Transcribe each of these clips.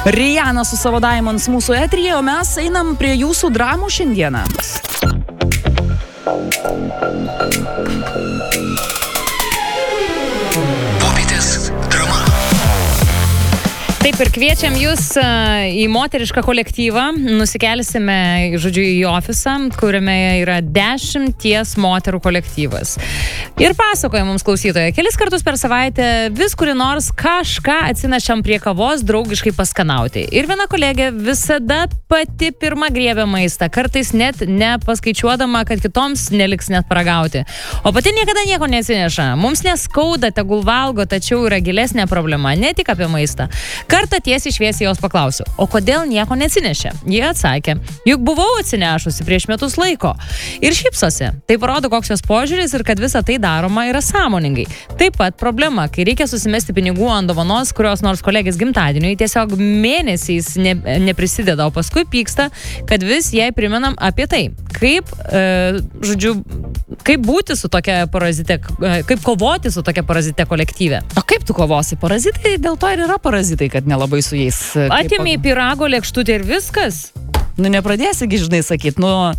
Rihanna su savo Diamonds mūsų eteryje, o mes einam prie jūsų dramų šiandieną. Popietės drama. Taip ir kviečiam jūs į moterišką kolektyvą. Nusikelsime, žodžiu, į ofisą, kuriame yra 10 moterų kolektyvas. Ir pasakoja mums klausytoja, kelis kartus per savaitę vis kuri nors kažką atsinešam prie kavos draugiškai paskanauti. Ir viena kolegė visada pati pirma griebia maistą, kartais net nepaskaičiuodama, kad kitoms neliks net paragauti. O pati niekada nieko neatsineša. Mums neskauda, tegul valgo, tačiau yra gilesnė problema, ne tik apie maistą. Kartą tiesiai šviesiai jos paklausiu, o kodėl nieko neatsinešė? Jie atsakė, juk buvau atsinešusi prieš metus laiko. Ir šypsosi. Tai parodo, koks jos požiūris ir kad visa tai daroma yra sąmoningai. Taip pat problema, kai reikia susimesti pinigų ant dovanos, kurios nors kolegės gimtadieniui tiesiog mėnesiais neprisideda, o paskui pyksta, kad vis jai primenam apie tai. Kaip, kaip būti su tokia parazite, kaip kovoti su tokia parazite kolektyve? O kaip tu kovosi? Parazitai dėl to ir yra parazitai, kad nelabai su jais... Atėmė pyrago lėkštutę ir viskas? Nu, nepradėsigi, žinai, sakyti.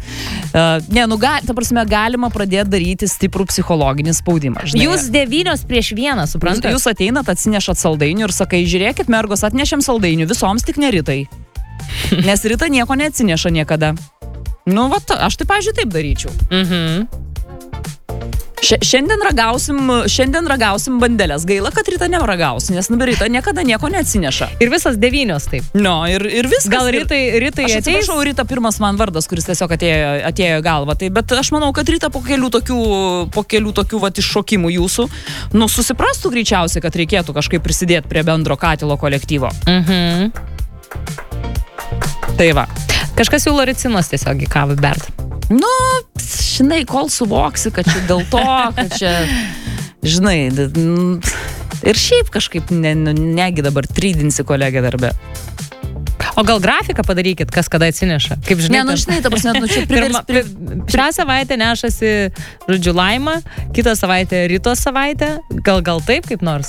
Ta prasme, galima pradėti daryti stiprų psichologinį spaudimą. Žinai. Jūs 9-1, suprantate? Jūs ateinat, atsinešat saldainių ir sakai, žiūrėkit, mergos, atnešėm saldainių, visoms tik ne Ritai. Nes Rita nieko neatsineša niekada. Nu, va, aš tai, pavyzdžiui, taip daryčiau. Šiandien ragausim bandelės. Gaila, kad Rita neragausi, nes Rita niekada nieko neatsineša. Ir visas 9 taip. No, ir viskas. Gal Ritai aš atsiprašau, Rita pirmas man vardas, kuris tiesiog atėjo į galvą. Tai, bet aš manau, kad Rita po kelių tokių vat, iššokimų jūsų, susiprastų greičiausiai, kad reikėtų kažkaip prisidėti prie bendro katilo kolektyvo. Tai va. Kažkas siūlo ricinos tiesiog į kavą bert. Nu, žinai, kol suvoksi, kad čia dėl to, kad čia, žinai, ir šiaip kažkaip negi dabar trydinsi kolegę darbe. O gal grafiką padarykit, kas kada atsineša? Kaip žinai, žinai, ta prasme, čia šią savaitę nešasi, žodžiu, Laima, kitą savaitę Ritos savaitę, gal taip kaip nors?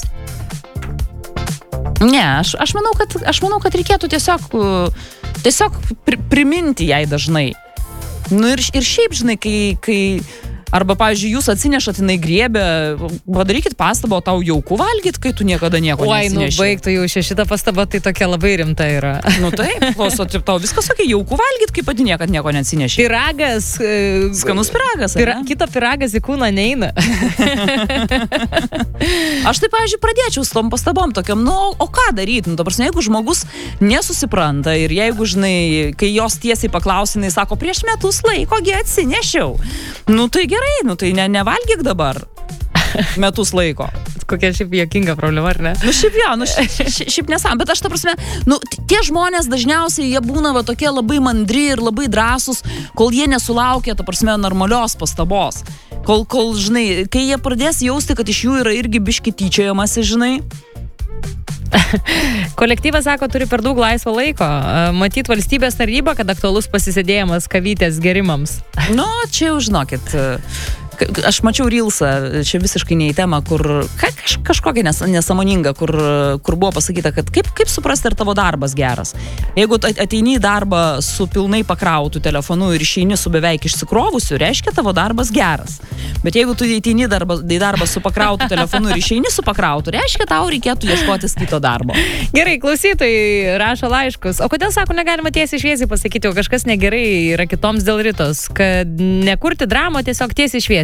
Ne, aš manau, kad reikėtų tiesiog priminti jai dažnai. Nu ir šiaip, žinai, kai arba, pavyzdžiui, jūs atsinešat, jinai griebė, padarykit pastabą, o tau jauku valgyt, kai tu niekada nieko nesineši. Baigtų jau šitą pastabą, tai tokia labai rimta yra. Nu taip, tau viskas sakai, jauku valgyt, kai pati niekada nieko neatsineši. Piragas. Skanus piragas, Kito piragas į kūną neina. Aš tai, pavyzdžiui, pradėčiau su tom pastabom tokiam, o ką daryti? Ta prasme, jeigu žmogus nesusipranta ir jeigu, žinai, kai jos tiesiai paklausinai, sako, prieš metus laiko atsinešiau. Nu tai gerai, tai nevalgyk dabar metus laiko. Kokia šiaip juokinga problema, ar ne? Nu šiaip nesam, bet aš ta prasme, tie žmonės dažniausiai jie būna va tokie labai mandri ir labai drąsūs, kol jie nesulaukia, ta prasme, normalios pastabos. Kol, žinai, kai jie pradės jausti, kad iš jų yra irgi biški tyčiojamasi, žinai. Kolektyvas, sako, turi per daug laisvo laiko. Matyt, valstybės taryba, kad aktualus pasisėdėjimas kavytės gerimams. Nu, čia jau žinokit, aš mačiau Reelsą, čia visiškai ne į temą, kur kažkokia nesąmoninga, kur buvo pasakyta, kad kaip suprasti, ar tavo darbas geras. Jeigu ateini į darbą su pilnai pakrautu telefonu ir išeini su beveik išsikrovusiu, reiškia tavo darbas geras. Bet jeigu tu ateini į darbą su pakrautu telefonu ir išeini su pakrautu, reiškia tau reikėtų ieškotis kito darbo. Gerai, klausytojai rašo laiškus. O kodėl, sako, negalima tiesiai šviesiai pasakyti, o kažkas negerai yra kitoms dėl Ritos, kad nekurti dramo, tiesiog tiesiai šviesiai.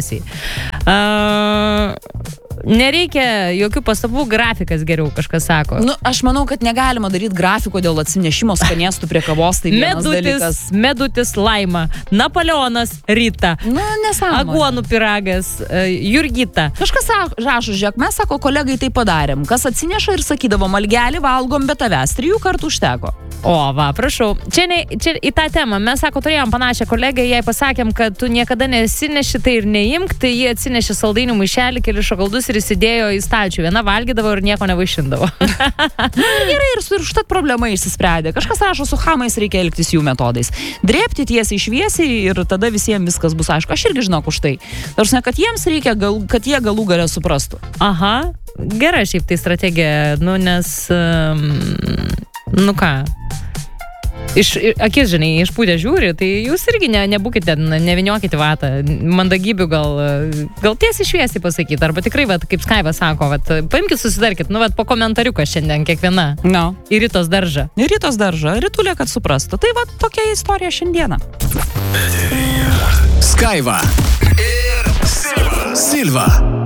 Nereikia jokių pastabų, grafikas geriau, kažkas sako. Nu, aš manau, kad negalima daryti grafiko dėl atsinešimo skanėstų prie kavos, tai vienas dalykas. Medutis Laima, Napoleonas Rita, nesąmonė. Aguonų piragas, Jurgita. Kažkas rašo, žiūrėk, mes, sako, kolegai tai padarėm. Kas atsineša ir sakydavo, malgelį valgom, bet tavęs 3 kartų užteko. O, va, prašau. Čia į tą temą. Mes, sako, turėjom panašią kolegę, jai pasakėm, kad tu niekada nesineši, tai ir neimk, tai jie atsinešė saldainių maišelį, keli šokaldus ir įsidėjo į stalčių. Viena valgydavo ir nieko nevaišindavo. Gerai, ir užtat problema išsisprendė. Kažkas rašo, su chamais reikia elgtis jų metodais. Drėbti tiesiai šviesiai ir tada visiems viskas bus aišku. Aš irgi žinau už tai. Tarsi, kad jiems reikia, kad jie galų gale suprastų. Aha. Gera šiaip tai strategija, nes Nu ką? Akis, žinai, išpūdę žiūri, tai jūs irgi nebūkite, neviniokite vatą, mandagybių gal tiesiai šviesiai pasakyti, arba tikrai, vat, kaip Skaiva sako, vat, paimkit, susidarkit, nu, vat, po komentariuką šiandien kiekviena. No. Į Ritos daržą. Į Ritos daržą, Ritulė, kad suprastų. Tai vat, tokia istorija šiandieną. Skaiva ir Silva.